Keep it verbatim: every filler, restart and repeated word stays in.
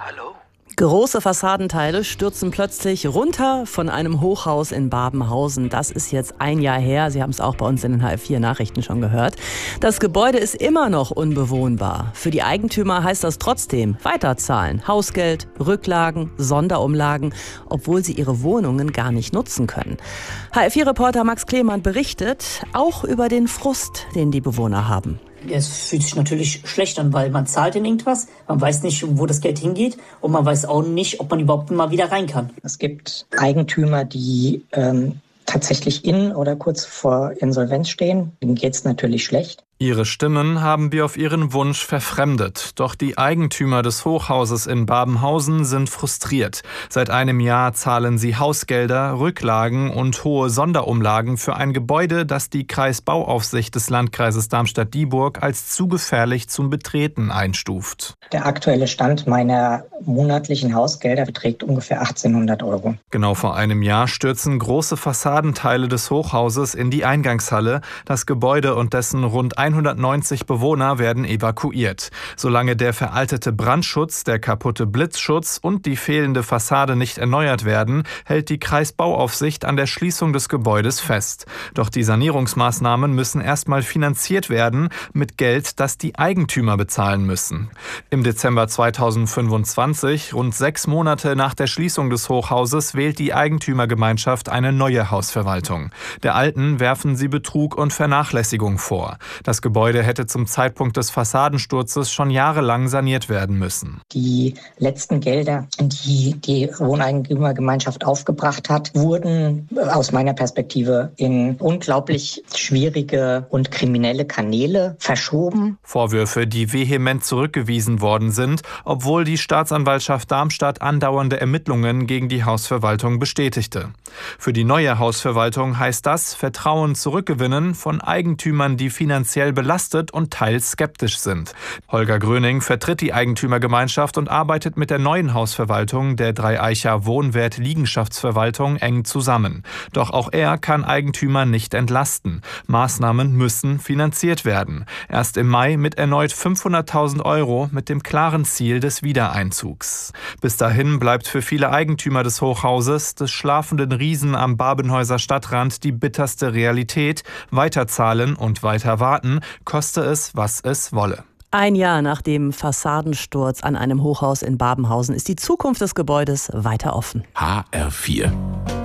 Hallo? Große Fassadenteile stürzen plötzlich runter von einem Hochhaus in Babenhausen. Das ist jetzt ein Jahr her. Sie haben es auch bei uns in den H F vier Nachrichten schon gehört. Das Gebäude ist immer noch unbewohnbar. Für die Eigentümer heißt das trotzdem weiterzahlen. Hausgeld, Rücklagen, Sonderumlagen, obwohl sie ihre Wohnungen gar nicht nutzen können. H F vier Reporter Max Klemann berichtet auch über den Frust, den die Bewohner haben. Es fühlt sich natürlich schlecht an, weil man zahlt in irgendwas, man weiß nicht, wo das Geld hingeht und man weiß auch nicht, ob man überhaupt mal wieder rein kann. Es gibt Eigentümer, die ähm, tatsächlich in oder kurz vor Insolvenz stehen. Denen geht es natürlich schlecht. Ihre Stimmen haben wir auf ihren Wunsch verfremdet. Doch die Eigentümer des Hochhauses in Babenhausen sind frustriert. Seit einem Jahr zahlen sie Hausgelder, Rücklagen und hohe Sonderumlagen für ein Gebäude, das die Kreisbauaufsicht des Landkreises Darmstadt-Dieburg als zu gefährlich zum Betreten einstuft. Der aktuelle Stand meiner monatlichen Hausgelder beträgt ungefähr achtzehnhundert Euro. Genau vor einem Jahr stürzen große Fassadenteile des Hochhauses in die Eingangshalle. Das Gebäude und dessen rund hundertneunzig Bewohner werden evakuiert. Solange der veraltete Brandschutz, der kaputte Blitzschutz und die fehlende Fassade nicht erneuert werden, hält die Kreisbauaufsicht an der Schließung des Gebäudes fest. Doch die Sanierungsmaßnahmen müssen erstmal finanziert werden mit Geld, das die Eigentümer bezahlen müssen. Im Dezember zweitausendfünfundzwanzig, rund sechs Monate nach der Schließung des Hochhauses, wählt die Eigentümergemeinschaft eine neue Hausverwaltung. Der alten werfen sie Betrug und Vernachlässigung vor. Das Gebäude hätte zum Zeitpunkt des Fassadensturzes schon jahrelang saniert werden müssen. Die letzten Gelder, die die Wohneigentümergemeinschaft aufgebracht hat, wurden aus meiner Perspektive in unglaublich schwierige und kriminelle Kanäle verschoben. Vorwürfe, die vehement zurückgewiesen worden sind, obwohl die Staatsanwaltschaft Darmstadt andauernde Ermittlungen gegen die Hausverwaltung bestätigte. Für die neue Hausverwaltung heißt das Vertrauen zurückgewinnen von Eigentümern, die finanziell belastet und teils skeptisch sind. Holger Gröning vertritt die Eigentümergemeinschaft und arbeitet mit der neuen Hausverwaltung, der Dreieicher Wohnwert-Liegenschaftsverwaltung, eng zusammen. Doch auch er kann Eigentümer nicht entlasten. Maßnahmen müssen finanziert werden. Erst im Mai mit erneut fünfhunderttausend Euro mit dem klaren Ziel des Wiedereinzugs. Bis dahin bleibt für viele Eigentümer des Hochhauses, des schlafenden Riesen am Babenhäuser Stadtrand, die bitterste Realität: weiterzahlen und weiter warten, koste es, was es wolle. Ein Jahr nach dem Fassadensturz an einem Hochhaus in Babenhausen ist die Zukunft des Gebäudes weiter offen. H R vier